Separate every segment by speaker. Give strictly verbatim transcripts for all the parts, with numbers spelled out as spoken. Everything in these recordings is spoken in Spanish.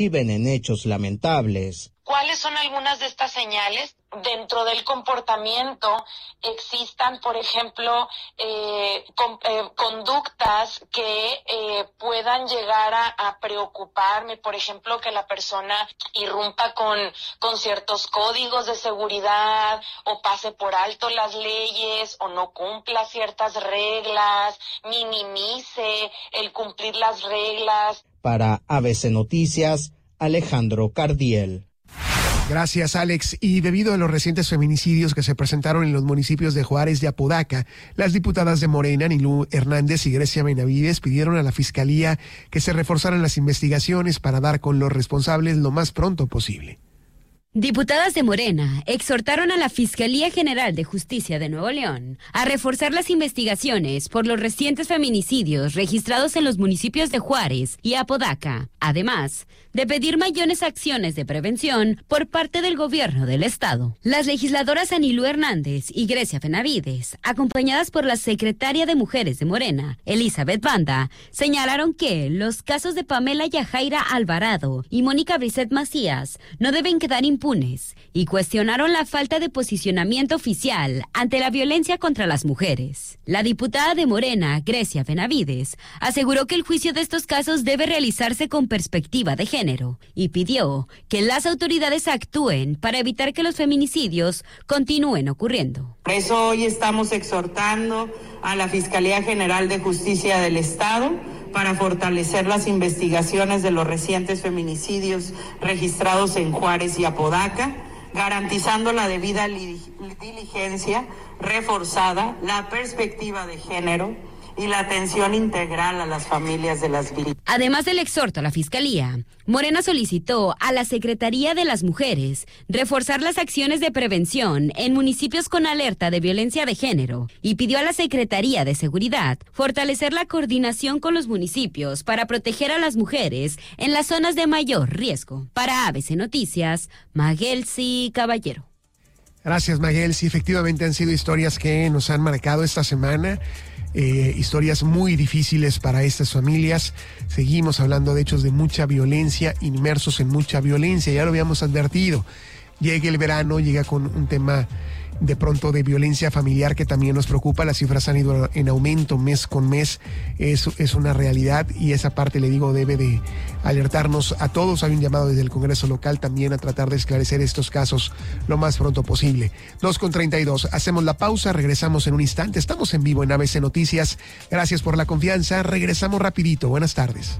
Speaker 1: viven en hechos lamentables.
Speaker 2: ¿Cuáles son algunas de estas señales? Dentro del comportamiento existan, por ejemplo, eh, con, eh, conductas que eh, puedan llegar a, a preocuparme, por ejemplo, que la persona irrumpa con, con ciertos códigos de seguridad o pase por alto las leyes o no cumpla ciertas reglas, minimice el cumplir las reglas.
Speaker 1: Para A B C Noticias, Alejandro Cardiel.
Speaker 3: Gracias, Alex. Y debido a los recientes feminicidios que se presentaron en los municipios de Juárez y Apodaca, las diputadas de Morena, Anilú Hernández y Grecia Benavides, pidieron a la Fiscalía que se reforzaran las investigaciones para dar con los responsables lo más pronto posible.
Speaker 4: Diputadas de Morena exhortaron a la Fiscalía General de Justicia de Nuevo León a reforzar las investigaciones por los recientes feminicidios registrados en los municipios de Juárez y Apodaca, además de pedir mayores acciones de prevención por parte del gobierno del estado. Las legisladoras Anilú Hernández y Grecia Benavides, acompañadas por la secretaria de Mujeres de Morena, Elizabeth Banda, señalaron que los casos de Pamela Yajaira Alvarado y Mónica Brisset Macías no deben quedar impunes y cuestionaron la falta de posicionamiento oficial ante la violencia contra las mujeres. La diputada de Morena, Grecia Benavides, aseguró que el juicio de estos casos debe realizarse con perspectiva de género y pidió que las autoridades actúen para evitar que los feminicidios continúen ocurriendo.
Speaker 5: Por eso hoy estamos exhortando a la Fiscalía General de Justicia del Estado para fortalecer las investigaciones de los recientes feminicidios registrados en Juárez y Apodaca, garantizando la debida diligencia reforzada, la perspectiva de género y la atención integral a las familias de las víctimas.
Speaker 4: Además del exhorto a la Fiscalía, Morena solicitó a la Secretaría de las Mujeres reforzar las acciones de prevención en municipios con alerta de violencia de género y pidió a la Secretaría de Seguridad fortalecer la coordinación con los municipios para proteger a las mujeres en las zonas de mayor riesgo. Para A B C Noticias, Magelsi Caballero.
Speaker 3: Gracias, Maguel. Sí, efectivamente han sido historias que nos han marcado esta semana. Eh, historias muy difíciles para estas familias. Seguimos hablando de hechos de mucha violencia, inmersos en mucha violencia, ya lo habíamos advertido. Llega el verano, llega con un tema de pronto de violencia familiar que también nos preocupa. Las cifras han ido en aumento mes con mes, es, es una realidad y esa parte, le digo, debe de alertarnos a todos. Hay un llamado desde el Congreso local también a tratar de esclarecer estos casos lo más pronto posible. dos con treinta y dos, hacemos la pausa, regresamos en un instante, estamos en vivo en A B C Noticias. Gracias por la confianza, regresamos rapidito, buenas tardes.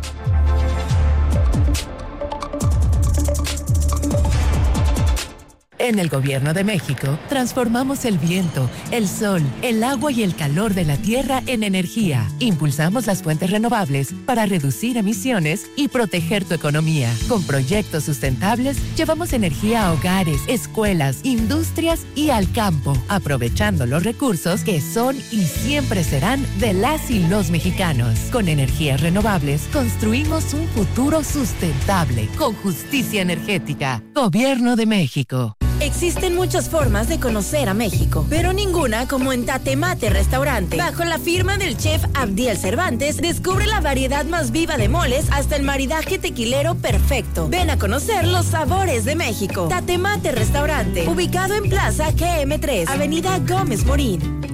Speaker 6: En el Gobierno de México, transformamos el viento, el sol, el agua y el calor de la tierra en energía. Impulsamos las fuentes renovables para reducir emisiones y proteger tu economía. Con proyectos sustentables, llevamos energía a hogares, escuelas, industrias y al campo, aprovechando los recursos que son y siempre serán de las y los mexicanos. Con energías renovables, construimos un futuro sustentable, con justicia energética. Gobierno de México.
Speaker 7: Existen muchas formas de conocer a México, pero ninguna como en Tatemate Restaurante. Bajo la firma del chef Abdiel Cervantes, descubre la variedad más viva de moles hasta el maridaje tequilero perfecto. Ven a conocer los sabores de México. Tatemate Restaurante, ubicado en Plaza G M tres, Avenida Gómez Morín.